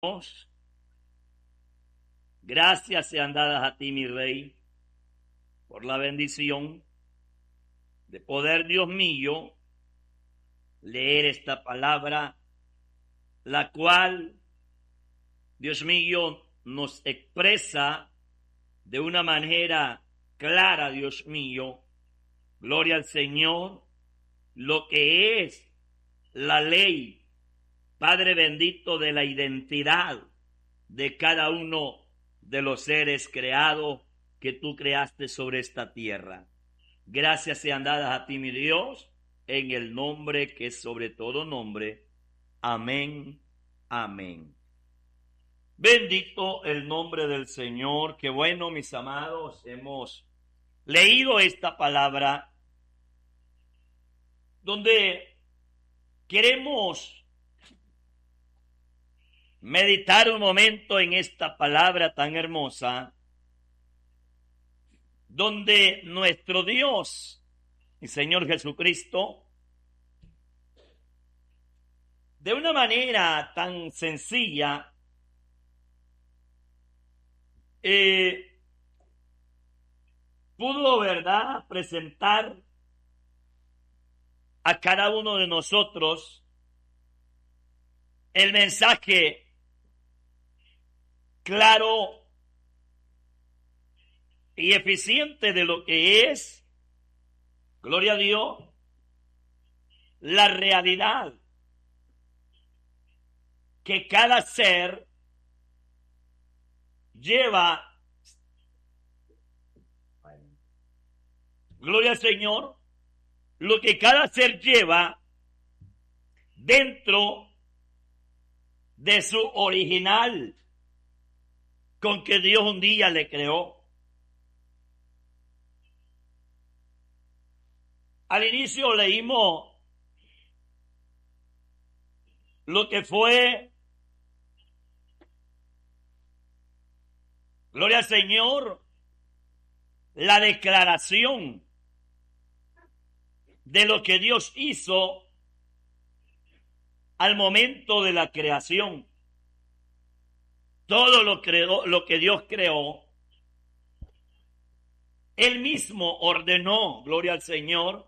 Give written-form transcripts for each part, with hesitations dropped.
Gracias sean dadas a ti, mi Rey, por la bendición de poder, Dios mío, leer esta palabra, la cual, Dios mío, nos expresa de una manera clara, Dios mío, gloria al Señor, lo que es la ley, Padre bendito, de la identidad de cada uno de los seres creados que tú creaste sobre esta tierra. Gracias sean dadas a ti, mi Dios, en el nombre que es sobre todo nombre. Amén, amén. Bendito el nombre del Señor. Qué bueno, mis amados, hemos leído esta palabra donde queremos meditar un momento en esta palabra tan hermosa, donde nuestro Dios y Señor Jesucristo, de una manera tan sencilla, pudo, ¿verdad?, presentar a cada uno de nosotros el mensaje claro y eficiente de lo que es, gloria a Dios, la realidad que cada ser lleva, gloria al Señor, lo que cada ser lleva dentro de su original con que Dios un día le creó. Al inicio leímos lo que fue, gloria al Señor, la declaración de lo que Dios hizo al momento de la creación. Todo lo que Dios creó, Él mismo ordenó, gloria al Señor,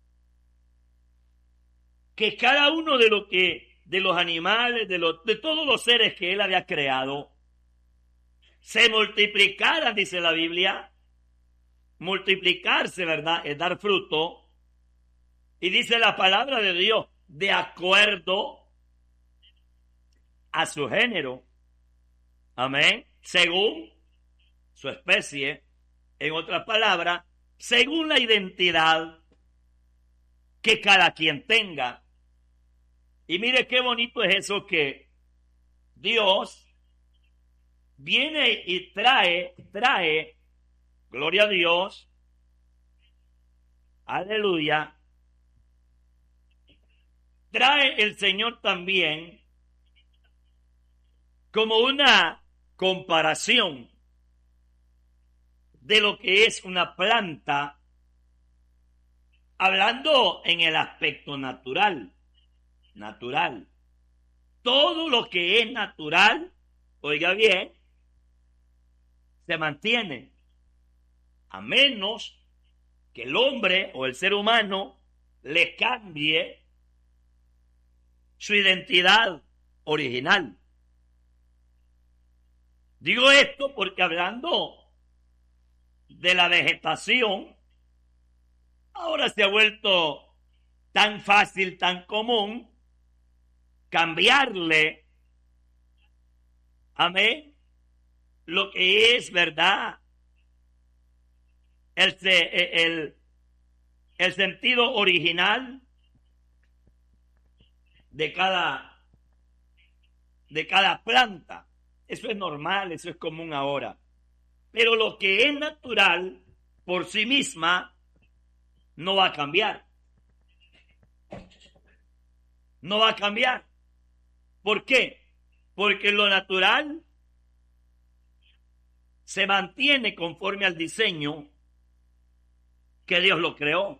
que cada uno de los animales, de todos los seres que Él había creado, se multiplicaran, dice la Biblia. Multiplicarse, ¿verdad?, es dar fruto. Y dice la palabra de Dios, de acuerdo a su género. Amén. Según su especie, en otras palabras, según la identidad que cada quien tenga. Y mire qué bonito es eso, que Dios viene y trae, gloria a Dios, aleluya, trae el Señor también como una comparación de lo que es una planta, hablando en el aspecto natural. Todo lo que es natural, oiga bien, se mantiene, a menos que el hombre o el ser humano le cambie su identidad original. Digo esto porque, hablando de la vegetación, ahora se ha vuelto tan fácil, tan común cambiarle, amén, lo que es, ¿verdad?, el sentido original de cada planta. Eso es normal, eso es común ahora. Pero lo que es natural por sí misma no va a cambiar. No va a cambiar. ¿Por qué? Porque lo natural se mantiene conforme al diseño que Dios lo creó.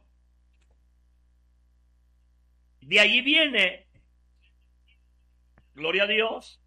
De allí viene, gloria a Dios,